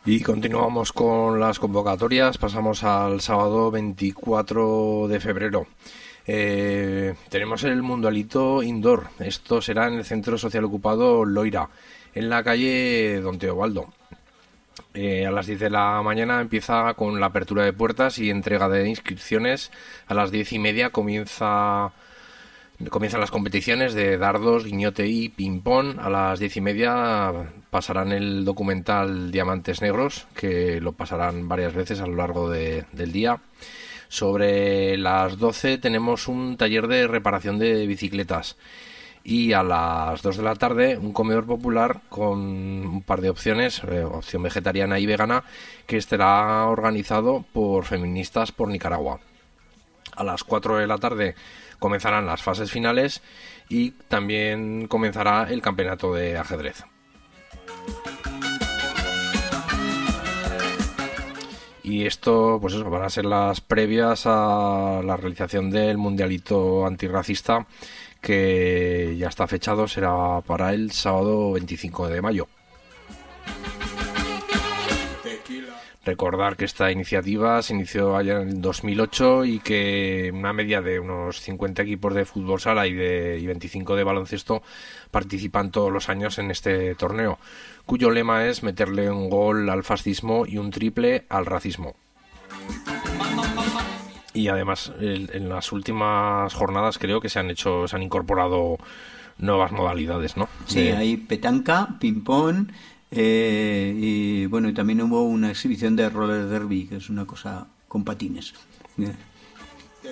Y continuamos con las convocatorias, pasamos al sábado 24 de febrero. Tenemos el Mundialito Indoor, esto será en el Centro Social Ocupado Loira, en la calle Don Teobaldo. A las 10 de la mañana empieza con la apertura de puertas y entrega de inscripciones. A las 10:30 comienzan las competiciones de dardos, guiñote y ping-pong. A las 10:30 pasarán el documental Diamantes Negros, que lo pasarán varias veces a lo largo del día. Sobre las 12 tenemos un taller de reparación de bicicletas. Y a las 2 de la tarde un comedor popular con un par de opciones, opción vegetariana y vegana, que estará organizado por Feministas por Nicaragua. A las 4 de la tarde comenzarán las fases finales y también comenzará el campeonato de ajedrez. Y esto, pues eso, van a ser las previas a la realización del Mundialito Antirracista, que ya está fechado, será para el sábado 25 de mayo. Recordar que esta iniciativa se inició allá en el 2008 y que una media de unos 50 equipos de fútbol sala y 25 de baloncesto participan todos los años en este torneo, cuyo lema es meterle un gol al fascismo y un triple al racismo. Y además en las últimas jornadas creo que se han incorporado nuevas modalidades, ¿no? Sí, hay petanca, ping-pong. Y bueno, y también hubo una exhibición de roller derby, que es una cosa con patines.